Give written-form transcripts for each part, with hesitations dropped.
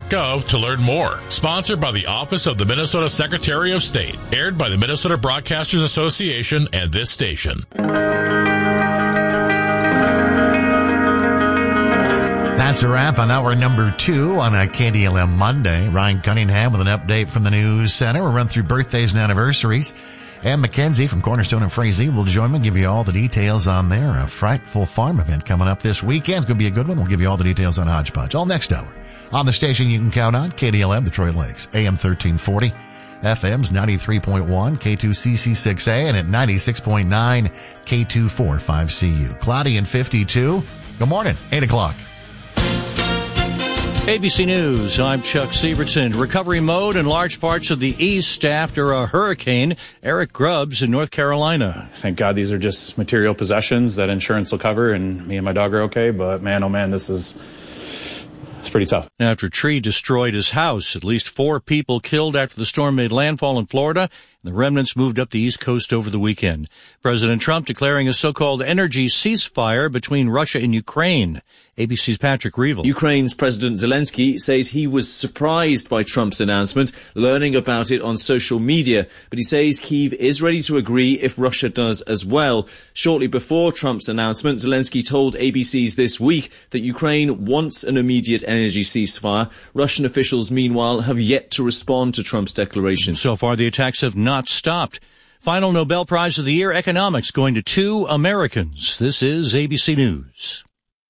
minnesota.gov to learn more. Sponsored by the Office of the Minnesota Secretary of State. Aired by the Minnesota Broadcasters Association and this station. That's a wrap on hour number 2 on a KDLM Monday. Ryan Cunningham with an update from the News Center. We'll run through birthdays and anniversaries. And Mackenzie from Cornerstone and Frazee will join me and give you all the details on their Frightful Farm event coming up this weekend. It's going to be a good one. We'll give you all the details on Hodgepodge. All next hour. On the station you can count on, KDLM, Detroit Lakes, AM 1340, FM's 93.1, K2CC6A, and at 96.9, K245CU. Cloudy and 52. Good morning, 8 o'clock. ABC News, I'm Chuck Sievertson. Recovery mode in large parts of the east after a hurricane. Eric Grubbs in North Carolina. Thank God these are just material possessions that insurance will cover, and me and my dog are okay. But man, oh man, it's pretty tough. After a tree destroyed his house, at least 4 people killed after the storm made landfall in Florida. The remnants moved up the East Coast over the weekend. President Trump declaring a so-called energy ceasefire between Russia and Ukraine. ABC's Patrick Reevell. Ukraine's President Zelensky says he was surprised by Trump's announcement, learning about it on social media. But he says Kyiv is ready to agree if Russia does as well. Shortly before Trump's announcement, Zelensky told ABC's This Week that Ukraine wants an immediate energy ceasefire. Russian officials, meanwhile, have yet to respond to Trump's declaration. So far, the attacks have not stopped. Final Nobel Prize of the Year, Economics, going to 2 Americans. This is ABC News.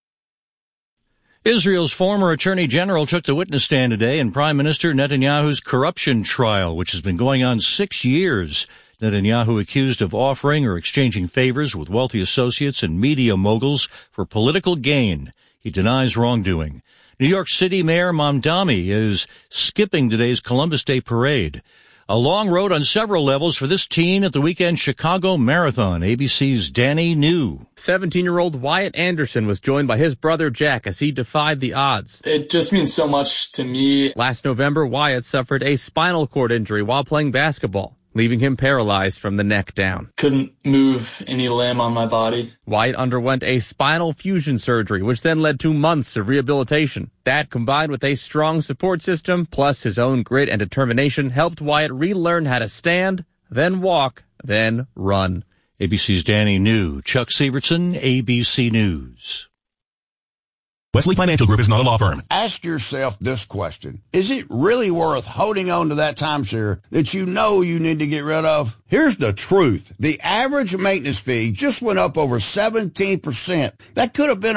Israel's former Attorney General took the witness stand today in Prime Minister Netanyahu's corruption trial, which has been going on 6 years. Netanyahu accused of offering or exchanging favors with wealthy associates and media moguls for political gain. He denies wrongdoing. New York City Mayor Mamdani is skipping today's Columbus Day parade. A long road on several levels for this teen at the weekend Chicago Marathon. ABC's Danny New. 17-year-old Wyatt Anderson was joined by his brother Jack as he defied the odds. It just means so much to me. Last November, Wyatt suffered a spinal cord injury while playing basketball, leaving him paralyzed from the neck down. Couldn't move any limb on my body. Wyatt underwent a spinal fusion surgery, which then led to months of rehabilitation. That, combined with a strong support system, plus his own grit and determination, helped Wyatt relearn how to stand, then walk, then run. ABC's Danny New. Chuck Sievertson, ABC News. Wesley Financial Group is not a law firm. Ask yourself this question. Is it really worth holding on to that timeshare that you know you need to get rid of? Here's the truth. The average maintenance fee just went up over 17%. That could have been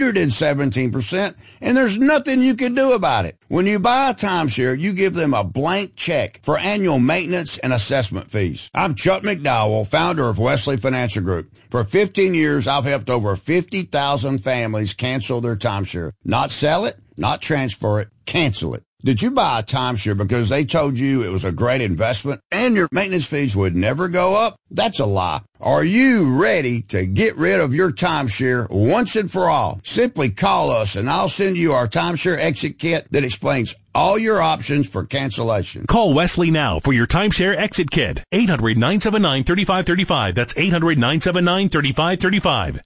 117%, and there's nothing you can do about it. When you buy a timeshare, you give them a blank check for annual maintenance and assessment fees. I'm Chuck McDowell, founder of Wesley Financial Group. For 15 years, I've helped over 50,000 families cancel their timeshare. Not sell it, not transfer it, cancel it. Did you buy a timeshare because they told you it was a great investment and your maintenance fees would never go up? That's a lie. Are you ready to get rid of your timeshare once and for all? Simply call us and I'll send you our timeshare exit kit that explains all your options for cancellation. Call Wesley now for your timeshare exit kit. 800-979-3535. That's 800-979-3535.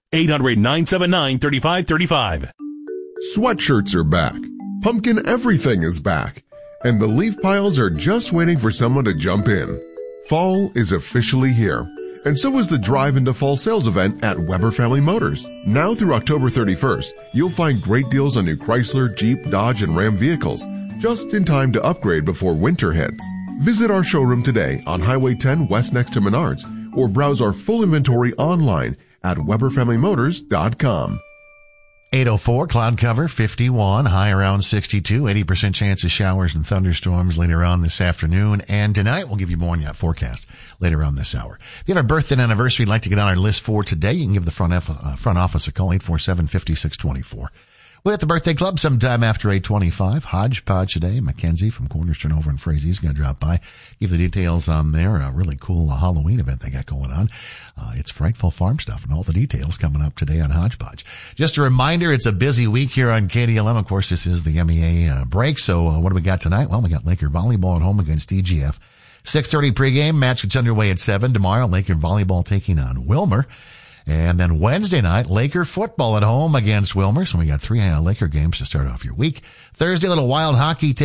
800-979-3535. Sweatshirts are back. Pumpkin everything is back. And the leaf piles are just waiting for someone to jump in. Fall is officially here. And so is the Drive into Fall sales event at Weber Family Motors. Now through October 31st, you'll find great deals on new Chrysler, Jeep, Dodge, and Ram vehicles, just in time to upgrade before winter hits. Visit our showroom today on Highway 10 West next to Menards, or browse our full inventory online at WeberFamilyMotors.com. 804, cloud cover, 51, high around 62, 80% chance of showers and thunderstorms later on this afternoon. And tonight, we'll give you more on that forecast later on this hour. If you have a birthday and anniversary you'd like to get on our list for today, you can give the front office a call, 847-5624. We're at the birthday club sometime after 8:25. Hodgepodge today. Mackenzie from Cornerstone over in Frazee is going to drop by, give the details on their really cool Halloween event they got going on. It's Frightful Farm stuff and all the details coming up today on Hodgepodge. Just a reminder, it's a busy week here on KDLM. Of course, this is the MEA break. So what do we got tonight? Well, we got Laker volleyball at home against DGF. 6:30 pregame. Match gets underway at 7 tomorrow. Laker volleyball taking on Wilmer. And then Wednesday night, Laker football at home against Wilmer. So we got 3 Laker games to start off your week. Thursday, little wild hockey